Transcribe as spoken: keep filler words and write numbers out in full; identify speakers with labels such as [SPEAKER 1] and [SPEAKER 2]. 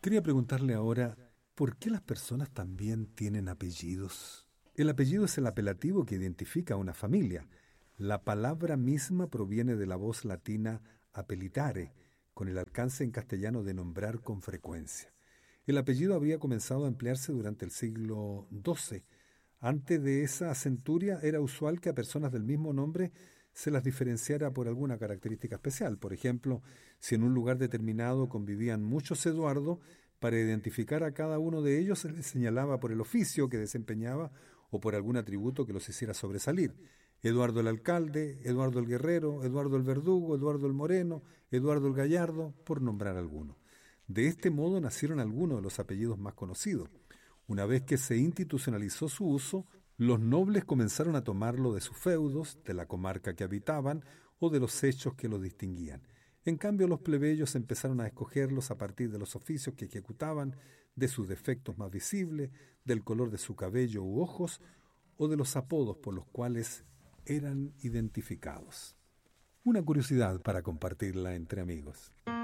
[SPEAKER 1] Quería preguntarle ahora, ¿por qué las personas también tienen apellidos? El apellido es el apelativo que identifica a una familia. La palabra misma proviene de la voz latina apellitare, con el alcance en castellano de nombrar con frecuencia. El apellido habría comenzado a emplearse durante el siglo doce. Antes de esa centuria era usual que a personas del mismo nombre se las diferenciara por alguna característica especial. Por ejemplo, si en un lugar determinado convivían muchos Eduardo, para identificar a cada uno de ellos se les señalaba por el oficio que desempeñaba o por algún atributo que los hiciera sobresalir. Eduardo el alcalde, Eduardo el guerrero, Eduardo el verdugo, Eduardo el moreno, Eduardo el gallardo, por nombrar alguno. De este modo nacieron algunos de los apellidos más conocidos. Una vez que se institucionalizó su uso, los nobles comenzaron a tomarlo de sus feudos, de la comarca que habitaban o de los hechos que los distinguían. En cambio, los plebeyos empezaron a escogerlos a partir de los oficios que ejecutaban, de sus defectos más visibles, del color de su cabello u ojos, o de los apodos por los cuales eran identificados. Una curiosidad para compartirla entre amigos.